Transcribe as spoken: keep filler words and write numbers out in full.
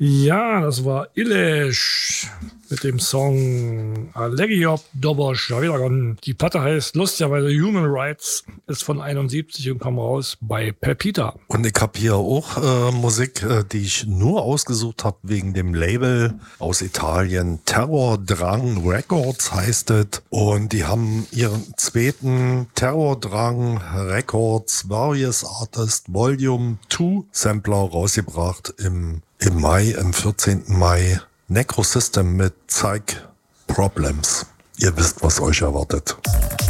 Ja, das war Ilesh mit dem Song Allegiop Dobosh. Ja, wieder ran. Die Platte heißt lustigerweise Human Rights, ist von einundsiebzig und kam raus bei Pepita. Und ich habe hier auch äh, Musik, äh, die ich nur ausgesucht habe wegen dem Label aus Italien. Terrordrang Records heißt es. Und die haben ihren zweiten Terrordrang Records Various Artist Volume zwei Sampler rausgebracht im Im Mai, am vierzehnten Mai, Necrosystem mit Psych Problems. Ihr wisst, was euch erwartet.